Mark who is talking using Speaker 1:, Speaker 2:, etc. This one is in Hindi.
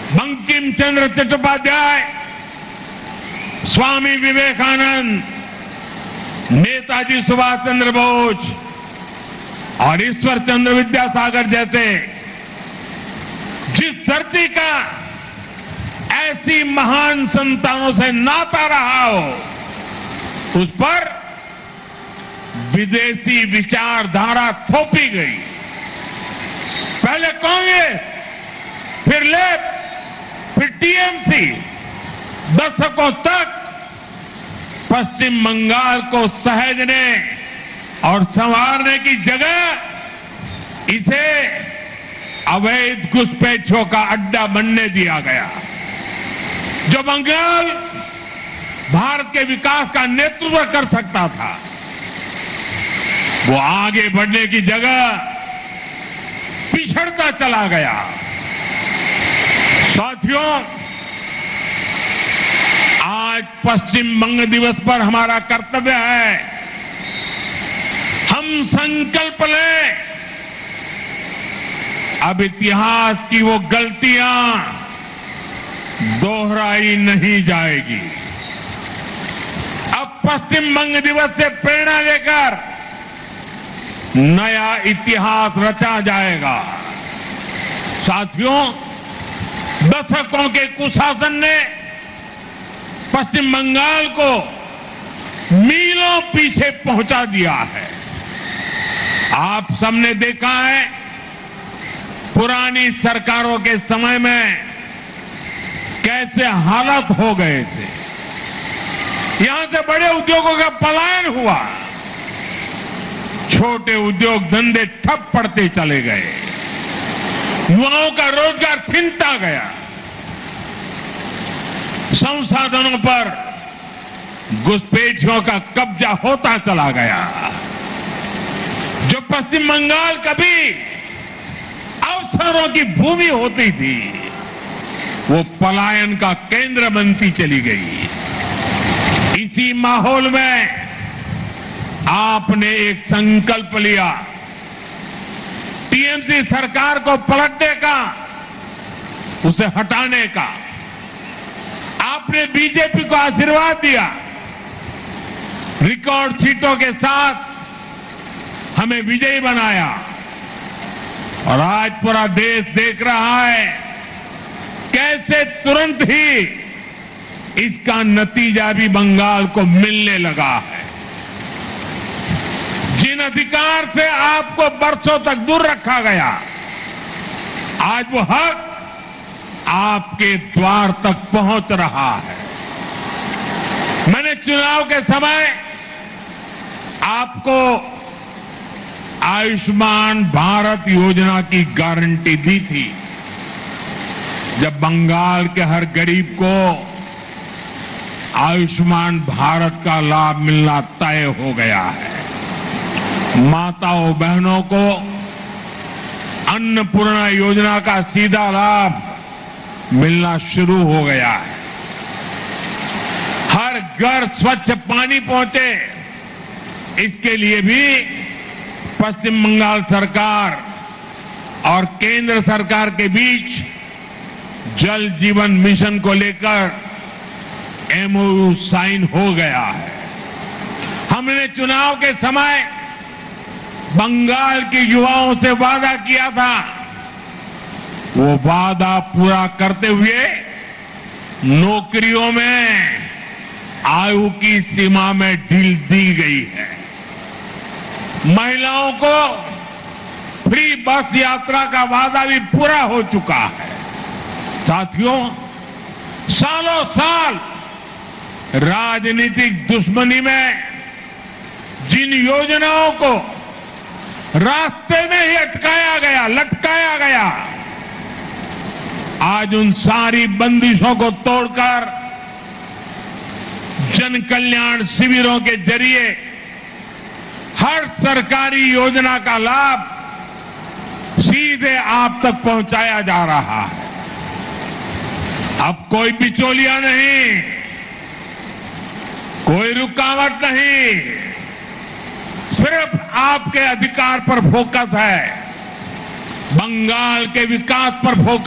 Speaker 1: बंकिम चंद्र चट्टोपाध्याय, स्वामी विवेकानंद, नेताजी सुभाष चंद्र बोस और ईश्वर चंद्र विद्यासागर जैसे जिस धरती का ऐसी महान संतानों से नाता रहा हो, उस पर विदेशी विचारधारा थोपी गई। पहले कांग्रेस, फिर लेफ्ट, फिर टीएमसी, दशकों तक पश्चिम बंगाल को सहेजने और संवारने की जगह इसे अवैध घुसपैठियों का अड्डा बनने दिया गया। जो बंगाल भारत के विकास का नेतृत्व कर सकता था, वो आगे बढ़ने की जगह पिछड़ता चला गया। साथियों, आज पश्चिम बंग दिवस पर हमारा कर्तव्य है, हम संकल्प लें, अब इतिहास की वो गलतियां दोहराई नहीं जाएगी। अब पश्चिम बंग दिवस से प्रेरणा लेकर नया इतिहास रचा जाएगा। साथियों, दशकों के कुशासन ने पश्चिम बंगाल को मीलों पीछे पहुंचा दिया है। आप सबने देखा है, पुरानी सरकारों के समय में कैसे हालत हो गए थे। यहां से बड़े उद्योगों का पलायन हुआ, छोटे उद्योग धंधे ठप पड़ते चले गए, युवाओं का रोजगार छिनता गया, संसाधनों पर घुसपैठियों का कब्जा होता चला गया। जो पश्चिम बंगाल कभी अवसरों की भूमि होती थी, वो पलायन का केंद्र बनती चली गई। इसी माहौल में आपने एक संकल्प लिया, टीएमसी सरकार को पलटने का, उसे हटाने का। आपने बीजेपी को आशीर्वाद दिया, रिकॉर्ड सीटों के साथ हमें विजयी बनाया, और आज पूरा देश देख रहा है कैसे तुरंत ही इसका नतीजा भी बंगाल को मिलने लगा है। जिन अधिकार से आपको बरसों तक दूर रखा गया, आज वो हक आपके द्वार तक पहुंच रहा है। मैंने चुनाव के समय आपको आयुष्मान भारत योजना की गारंटी दी थी। जब बंगाल के हर गरीब को आयुष्मान भारत का लाभ मिलना तय हो गया है, माताओं बहनों को अन्नपूर्णा योजना का सीधा लाभ मिलना शुरू हो गया है, हर घर स्वच्छ पानी पहुंचे, इसके लिए भी पश्चिम बंगाल सरकार और केंद्र सरकार के बीच जल जीवन मिशन को लेकर एमओयू साइन हो गया है। हमने चुनाव के समय बंगाल के युवाओं से वादा किया था, वो वादा पूरा करते हुए नौकरियों में आयु की सीमा में ढील दी गई है। महिलाओं को फ्री बस यात्रा का वादा भी पूरा हो चुका है। साथियों, सालों साल राजनीतिक दुश्मनी में जिन योजनाओं को रास्ते में ही अटकाया गया, लटकाया गया, आज उन सारी बंदिशों को तोड़कर जन कल्याण शिविरों के जरिए हर सरकारी योजना का लाभ सीधे आप तक पहुंचाया जा रहा है। अब कोई बिचौलिया नहीं, कोई रुकावट नहीं, सिर्फ आपके अधिकार पर फोकस है, बंगाल के विकास पर फोकस